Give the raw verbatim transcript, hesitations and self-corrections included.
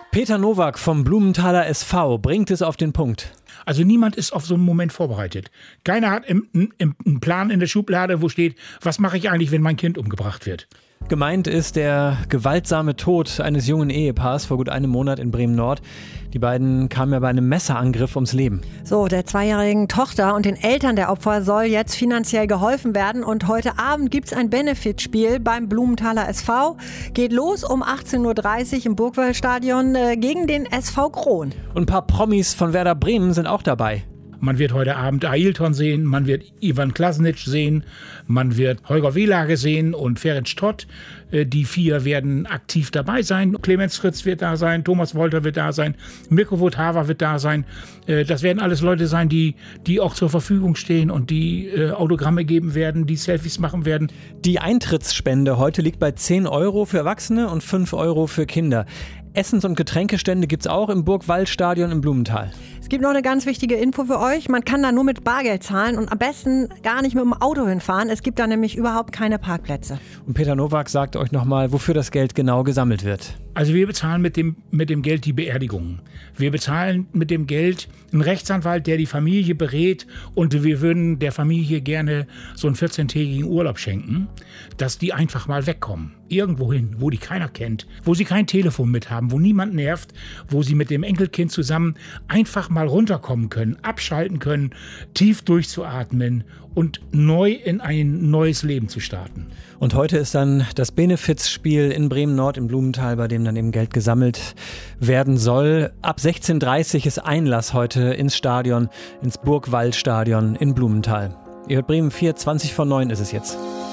Peter Nowak vom Blumenthaler S V bringt es auf den Punkt. Also niemand ist auf so einen Moment vorbereitet. Keiner hat einen Plan in der Schublade, wo steht, was mache ich eigentlich, wenn mein Kind umgebracht wird. Gemeint ist der gewaltsame Tod eines jungen Ehepaars vor gut einem Monat in Bremen-Nord. Die beiden kamen ja bei einem Messerangriff ums Leben. So, der zweijährigen Tochter und den Eltern der Opfer soll jetzt finanziell geholfen werden. Und heute Abend gibt es ein Benefitspiel beim Blumenthaler S V. Geht los um achtzehn Uhr dreißig im Burgwallstadion äh, gegen den S V Kron. Und ein paar Promis von Werder Bremen sind auch dabei. Man wird heute Abend Ailton sehen, man wird Ivan Klasnic sehen, man wird Holger Wehlage sehen und Ferenc Todt. Die vier werden aktiv dabei sein. Clemens Fritz wird da sein, Thomas Wolter wird da sein, Mirko Votava wird da sein. Das werden alles Leute sein, die, die auch zur Verfügung stehen und die Autogramme geben werden, die Selfies machen werden. Die Eintrittsspende heute liegt bei zehn Euro für Erwachsene und fünf Euro für Kinder. Essens- und Getränkestände gibt es auch im Burgwallstadion im Blumenthal. Es gibt noch eine ganz wichtige Info für euch. Man kann da nur mit Bargeld zahlen und am besten gar nicht mit dem Auto hinfahren. Es gibt da nämlich überhaupt keine Parkplätze. Und Peter Nowak sagt euch nochmal, wofür das Geld genau gesammelt wird. Also wir bezahlen mit dem, mit dem Geld die Beerdigung. Wir bezahlen mit dem Geld einen Rechtsanwalt, der die Familie berät, und wir würden der Familie gerne so einen vierzehntägigen Urlaub schenken, dass die einfach mal wegkommen. Irgendwo hin, wo die keiner kennt, wo sie kein Telefon mit haben, wo niemand nervt, wo sie mit dem Enkelkind zusammen einfach mal runterkommen können, abschalten können, tief durchzuatmen und neu in ein neues Leben zu starten. Und heute ist dann das Benefizspiel in Bremen-Nord im Blumenthal, bei dem dann eben Geld gesammelt werden soll. Ab sechzehn Uhr dreißig ist Einlass heute ins Stadion, ins Burgwallstadion in Blumenthal. Ihr hört Bremen vier, zwanzig vor neun ist es jetzt.